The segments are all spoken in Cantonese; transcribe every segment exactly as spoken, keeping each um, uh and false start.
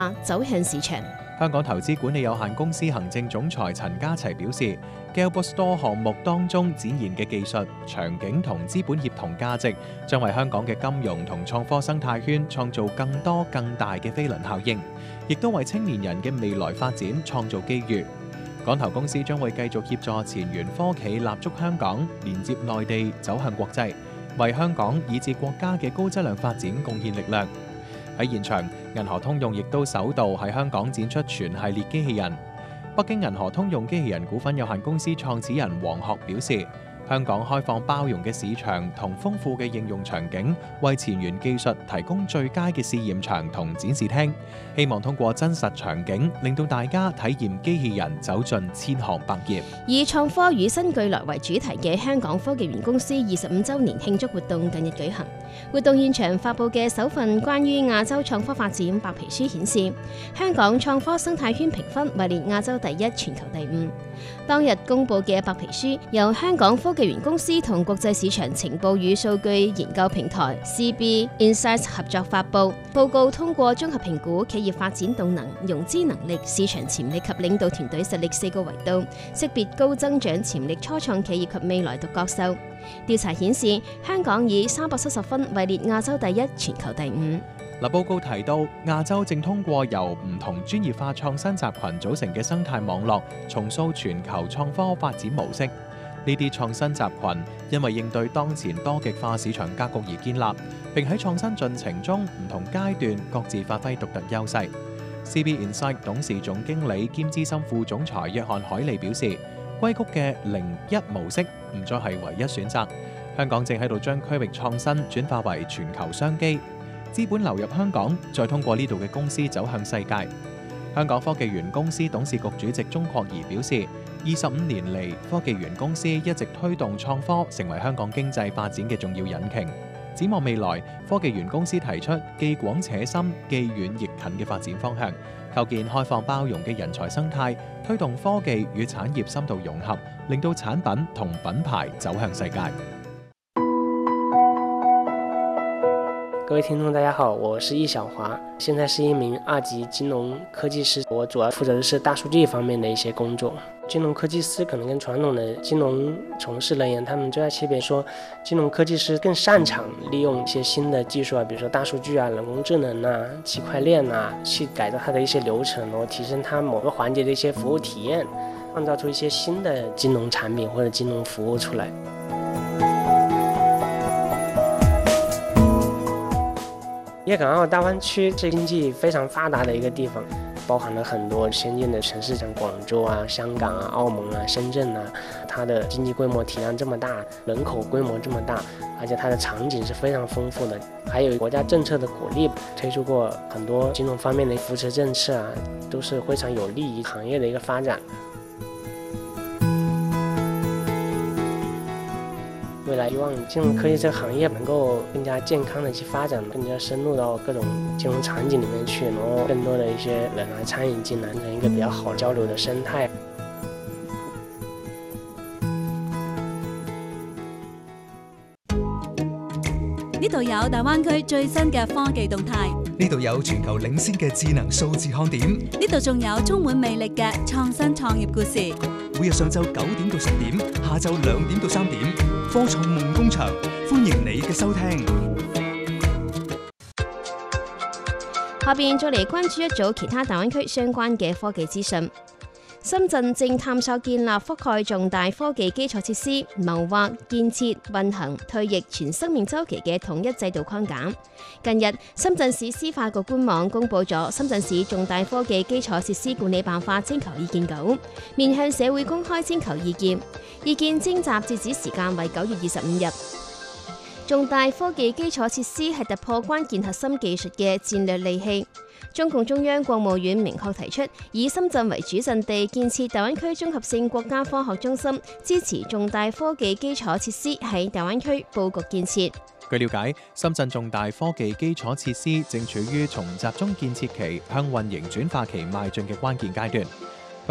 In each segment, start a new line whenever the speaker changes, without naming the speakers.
走向市場。
香港投資管理有限公司行政總裁陳家齊表示 ，Galbus 多項目當中展現嘅技術、場景同資本協同價值，將為香港嘅金融同創科生態圈創造更多更大嘅飛輪效應，亦都為青年人嘅未來發展創造機遇。港投公司將會繼續協助前沿科企立足香港，連接內地走向國際，為香港以至國家嘅高質量發展貢獻力量。喺現場，銀河通用亦都首度喺香港展出全系列機器人。北京銀河通用機器人股份有限公司創始人黃學表示，香港開放包容嘅市場同豐富嘅應用場景，為前沿技術提供最佳嘅試驗場同展示廳，希望通過真實場景，令到大家體驗機器人走進千行百業。
以創科與新巨來為主題嘅香港科技園公司二十五週年慶祝活動近日舉行。活動現場發佈嘅首份關於亞洲創科發展白皮書顯示，香港創科生態圈評分位列亞洲第一、全球第五。當日公佈嘅白皮書由香港科技園公司同國際市場情報與數據研究平台 C B Insights 合作發佈。報告通過綜合評估企業發展動能、融資能力、市場潛力及領導團隊實力四個維度，識別高增長潛力初創企業及未來獨角獸。調查顯示，香港以三百七十分位列亞洲第一、全球第五。
嗱，報告提到，亞洲正通過由唔同專業化創新集群組成嘅生態網絡，重塑全球創科發展模式。呢啲創新集群因為應對當前多極化市場格局而建立，並喺創新進程中唔同階段各自發揮獨特優勢。C B Insight 董事總經理兼資深副總裁約翰海利表示，硅谷嘅零一模式唔再係唯一選擇，香港正喺度將區域創新轉化為全球商機，資本流入香港，再通過呢度嘅公司走向世界。香港科技園公司董事局主席鍾國儀表示，二十五年嚟，科技園公司一直推動創科成為香港經濟發展嘅重要引擎。展望未來，科技園公司提出既廣且深、既遠亦近嘅發展方向，構建開放包容嘅人才生態，推動科技與產業深度融合，令到產品同品牌走向世界。
各位聽眾大家好，我是易小華，現在是一名二級金融科技師，我主要負責的是大數據方面的一些工作。金融科技師可能跟傳統的金融從事人員，他們最大區別說，金融科技師更擅長利用一些新的技術啊，比如說大數據啊、人工智能啊、區塊鏈啊，去改造它的一些流程，然後提升它某個環節的一些服務體驗，創造出一些新的金融產品或者金融服務出來。粵港澳大灣區是經濟非常發達的一個地方，包含了很多先進的城市，像廣州啊、香港啊、澳門啊、深圳啊，它的經濟規模體量這麼大，人口規模這麼大，而且它的場景是非常豐富的，還有國家政策的鼓勵，推出過很多金融方面的扶持政策啊，都是非常有利於行業的一個發展。未來希望金融科技這個行業能夠更加健康的去發展，更加深入到各種金融場景裡面去，然後更多的一些人來參與進來，形成一個比較好交流的生態。
呢度有大灣區最新嘅科技動態，
呢度有全球領先嘅智能數字看點，
呢度仲有充滿魅力嘅創新創業故事。
每日上晝九點到十點，下晝兩點到三點，科創夢工場，歡迎你嘅收聽。
下邊再嚟關注一組其他大灣區相關嘅科技資訊。深圳正探索建立覆蓋重大科技基礎設施、謀劃、建設、運行、退役全生命週期嘅統一制度框架。近日，深圳市司法局官網公布咗深圳市重大科技基礎設施管理辦法徵求意見稿，面向社會公開徵求意見。意見徵集截止時間為九月二十五日。重大科技基礎設施係突破關鍵核心技術嘅戰略利器。中共中央國務院明確提出，以深圳為主陣地建設大灣區綜合性國家科學中心，支持重大科技基礎設施喺大灣區佈局建設。
據了解，深圳重大科技基礎設施正處於從集中建設期向運營轉化期邁進嘅關鍵階段。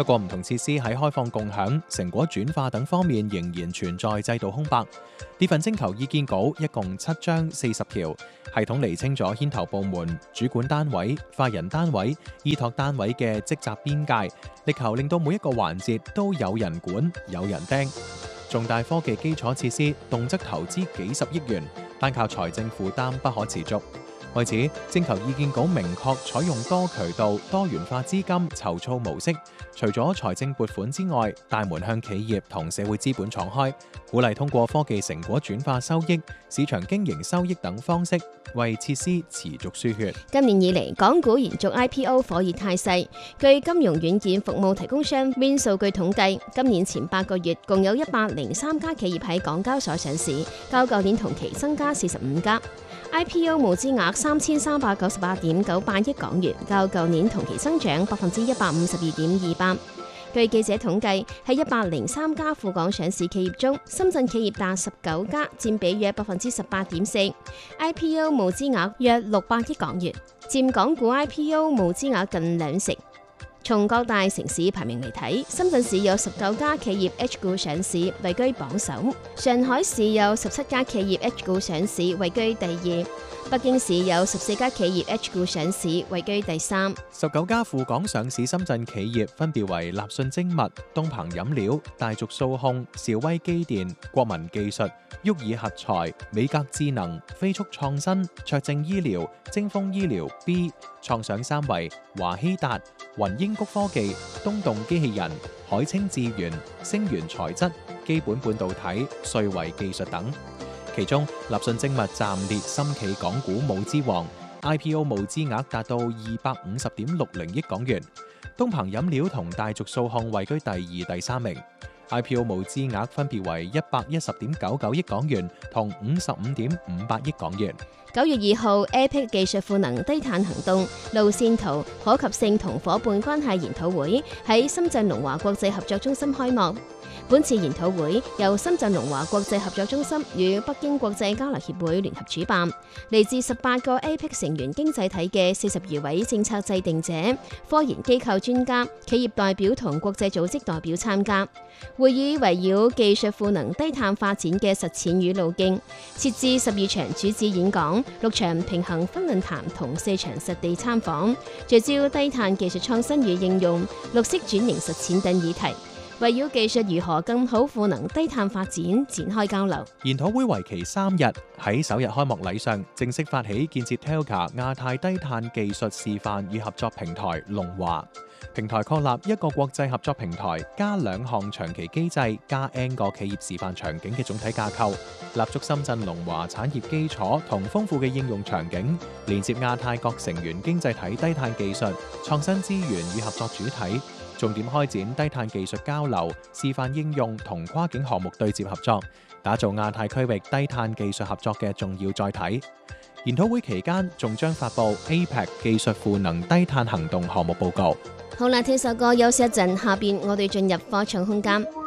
不過唔同設施喺開放共享、成果轉化等方面仍然存在制度空白。呢份徵求意見稿一共七章四十條，系統釐清咗牽頭部門、主管單位、法人單位、依託單位嘅職責邊界，力求令到每一個環節都有人管、有人盯。重大科技基礎設施動則投資幾十億元，單靠財政負擔不可持續。為此，徵求意見稿明確採用多渠道、多元化資金籌措模式，除咗財政撥款之外，大門向企業同社會資本敞開，鼓勵通過科技成果轉化收益、市場經營收益等方式，為設施持續輸血。
今年以嚟，港股延續 I P O 火熱態勢。據金融軟件服務提供商 Mint 數據統計，今年前八個月共有一百零三家企業喺港交所上市，較舊年同期增加四十五家。I P O 募資額三千三百九十八點九八億港元，較舊年同期增長百分之一百五十二點二八。據記者統計，喺一百零三家赴港上市企業中，深圳企業達十九家，佔比約百分之十八點四。I P O 募資額約六百億港元，佔港股 I P O 募資額近兩成。從各大城市排名嚟睇，深圳市有十九家企業 H 股上市，位居榜首；上海市有十七家企業 H 股上市，位居第二；北京市有十四家企業 H 股上市，位居第三。
十九家赴港上市深圳企業分別為立訊精密、東鵬飲料、大族數控、兆威機電、國民技術、沃爾核材、美格智能、飛速創新、卓正醫療、精鋒醫療 B、創想三維、華希達、雲英谷科技、東動機器人、海清智源、星源材質、基本半導體、瑞維技術等。其中，立訊精密暫列深企港股募資王 ，I P O 募資額達到二百五十點六零億港元。東鵬飲料同大族數控位居第二、第三名。I P O 募資額分別為一百一十點九九億港元同五十五點五八億港元。
九月二號 ，E P I C 技術賦能低碳行動路線圖可及性同夥伴關係研討會喺深圳龍華國際合作中心開幕。本次研討會由深圳龍華國際合作中心與北京國際交流協會聯合主辦，嚟自十八個 E P I C 成員經濟體嘅四十餘位政策制定者、科研機構專家、企業代表同國際組織代表參加。會議圍繞技術賦能低碳發展嘅實踐與路徑，設置十二場主旨演講、六場平衡分論壇同四場實地參訪，聚焦低碳技術創新與應用、綠色轉型實踐等議題。圍繞技術如何更好賦能低碳發展展開交流。
研討會為期三日，喺首日開幕禮上正式發起建設 Telca 亞太低碳技術示範與合作平台龍華。平台確立一個國際合作平台加兩項長期機制加 N 個企業示範場景嘅總體架構，立足深圳龍華產業基礎同豐富嘅應用場景，連接亞太各成員經濟體低碳技術、創新資源與合作主體，重點開展低碳技術交流、示範應用同跨境項目對接合作，打造亞太區域低碳技術合作嘅重要載體。研討會期間仲將發布 A P E C 技術賦能低碳行動項目報告。
好啦，聽首歌休息一陣，下邊我哋進入科創空間。